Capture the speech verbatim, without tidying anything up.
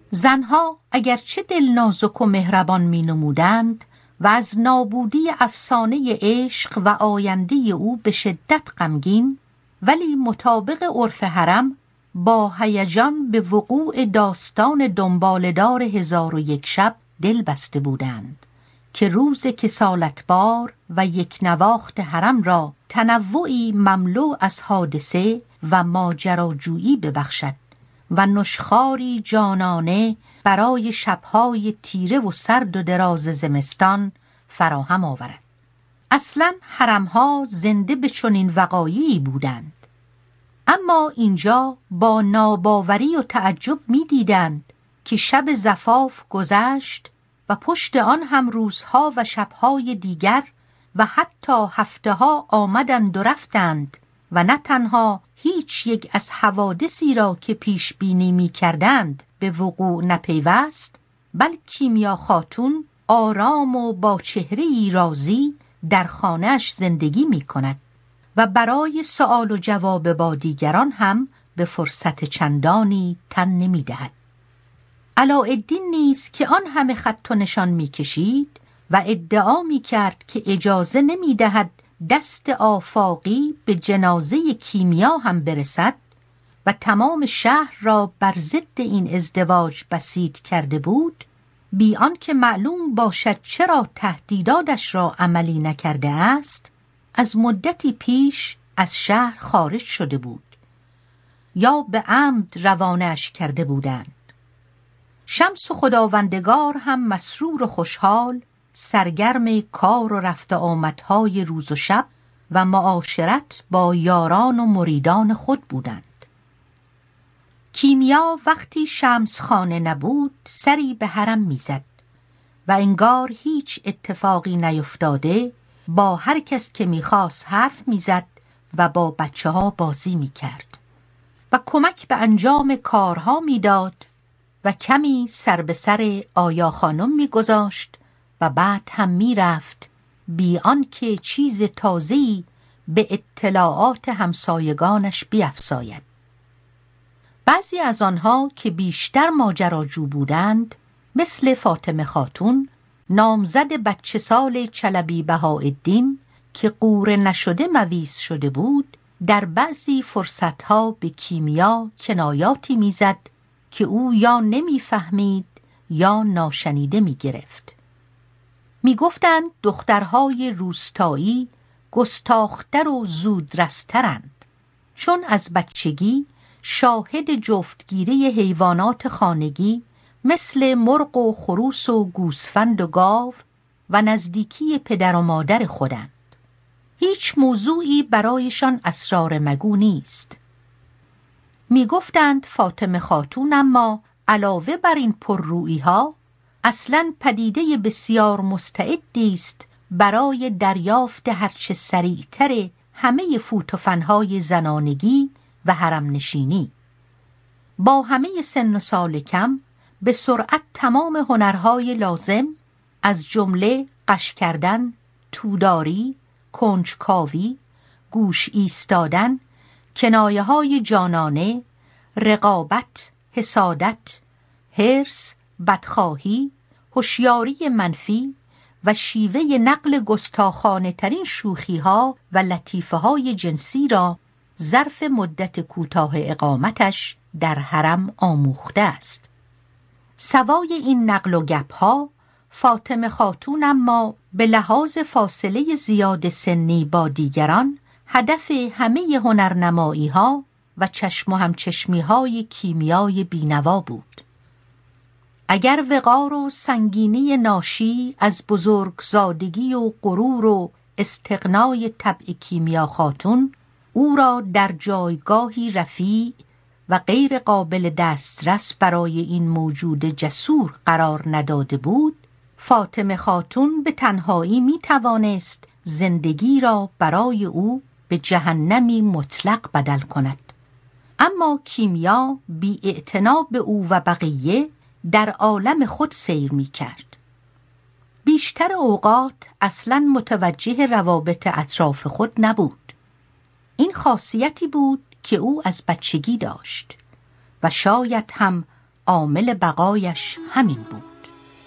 زنها اگرچه دل نازک و مهربان می نمودند و از نابودی افسانه عشق و آینده او به شدت غمگین، ولی مطابق عرف حرم با هیجان به وقوع داستان دنباله‌دار هزار و یک شب دل بسته بودند که روز کسالتبار و یک نواخت حرم را تنوعی مملو از حادثه و ماجراجویی ببخشد و نشخواری جانانه برای شبهای تیره و سرد و دراز زمستان فراهم آورد. اصلاً حرمها زنده به چنین وقایعی بودند، اما اینجا با ناباوری و تعجب می دیدند که شب زفاف گذشت و پشت آن هم روزها و شبهای دیگر و حتی هفته‌ها آمدند و رفتند و نه تنها هیچ یک از حوادثی را که پیش بینی می کردند به وقوع نپیوست، بل کیمیا خاتون آرام و با چهره‌ای راضی در خانه‌اش زندگی می کند و برای سؤال و جواب با دیگران هم به فرصت چندانی تن نمی دهد. علاءالدین نیز که آن همه خط و نشان می کشید و ادعا می کرد که اجازه نمی دهد دست آفاقی به جنازه کیمیا هم برسد و تمام شهر را بر ضد این ازدواج بسیط کرده بود، بی آن که معلوم باشد چرا تهدیداتش را عملی نکرده است، از مدتی پیش از شهر خارج شده بود یا به عمد روانه‌اش کرده بودند. شمس و خداوندگار هم مسرور و خوشحال سرگرم کار و رفت آمدهای روز و شب و معاشرت با یاران و مریدان خود بودند. کیمیا وقتی شمس خانه نبود سری به حرم میزد و انگار هیچ اتفاقی نیفتاده با هر کس که میخواست حرف میزد و با بچه ها بازی میکرد و کمک به انجام کارها میداد و کمی سر به سر آیا خانم میگذاشت و بعد هم میرفت بی آنکه چیز تازه‌ای به اطلاعات همسایگانش بیفزاید. بعضی از آنها که بیشتر ماجراجو بودند مثل فاطمه خاتون نامزد بچه سال چلبی بهاءالدین که قوره نشده مویز شده بود، در بعضی فرصتها به کیمیا کنایاتی میزد که او یا نمیفهمید یا ناشنیده میگرفت. میگفتند دخترهای روستایی گستاختر و زودرسترند، چون از بچگی شاهد جفتگیری حیوانات خانگی مثل مرغ و خروس و گوسفند و گاو و نزدیکی پدر و مادر خودند. هیچ موضوعی برایشان اسرار مگو نیست. می گفتند فاطمه خاتون اما علاوه بر این پررویی ها اصلاً پدیده بسیار مستعدی است برای دریافت هرچه سریعتر همه فوت و فنهای زنانگی و حرم نشینی. با همه سن و سال کم به سرعت تمام هنرهای لازم از جمله قش کردن، توداری، کنجکاوی، گوش ایستادن، کنایه های جانانه، رقابت، حسادت، حرص، بدخواهی، هوشیاری منفی و شیوه نقل گستاخانه ترین شوخی ها و لطیفه های جنسی را ظرف مدت کوتاه اقامتش در حرم آموخته است. سوای این نقل و گپ ها، فاطمه خاتون اما به لحاظ فاصله زیاد سنی با دیگران هدف همه هنرنمایی ها و چشم و همچشمی های کیمیای بینوا بود. اگر وقار و سنگینی ناشی از بزرگزادگی و غرور و استغنای طبع کیمیا خاتون او را در جایگاهی رفیع و غیر قابل دسترس برای این موجود جسور قرار نداده بود، فاطمه خاتون به تنهایی می توانست زندگی را برای او به جهنمی مطلق بدل کند. اما کیمیا بی اعتنا به او و بقیه در عالم خود سیر می کرد. بیشتر اوقات اصلاً متوجه روابط اطراف خود نبود. این خاصیتی بود که او از بچگی داشت و شاید هم عامل بقایش همین بود.